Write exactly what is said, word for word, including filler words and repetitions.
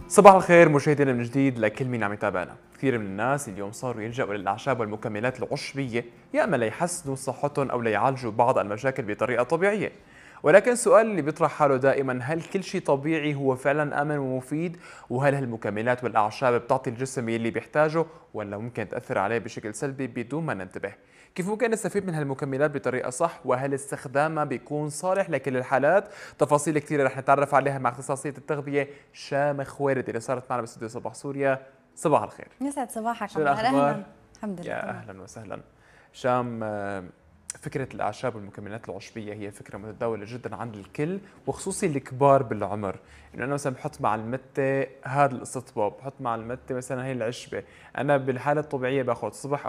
صباح الخير مشاهدينا من جديد لكل مين عم يتابعنا. كثير من الناس اليوم صاروا يلجأوا للأعشاب والمكملات العشبية يا إما ليحسنوا صحتهم أو ليعالجوا بعض المشاكل بطريقة طبيعية. ولكن السؤال اللي بيطرح حاله دائما، هل كل شيء طبيعي هو فعلا آمن ومفيد؟ وهل هالمكملات والأعشاب بتعطي الجسم يلي بيحتاجه ولا ممكن تأثر عليه بشكل سلبي بدون ما ننتبه؟ كيف ممكن نستفيد من هالمكملات بطريقة صح؟ وهل استخدامها بيكون صالح لكل الحالات؟ تفاصيل كثيرة رح نتعرف عليها مع اختصاصية التغذية شام خوارد اللي صارت معنا باستوديو صباح سوريا. صباح الخير. يسعد صباحك. شو الأخبار؟ اهلا. الحمد لله. يا تمام. أهلا وسهلا. شام، آه، فكرة الأعشاب والمكملات العشبية هي فكرة متداولة جدا عند الكل وخصوصي الكبار بالعمر، إنه أنا مثلا بحط مع المتة هذا الاستطباب، بحط مع المتة مثلا هي العشبة، أنا بالحالة الطبيعية باخذ صبح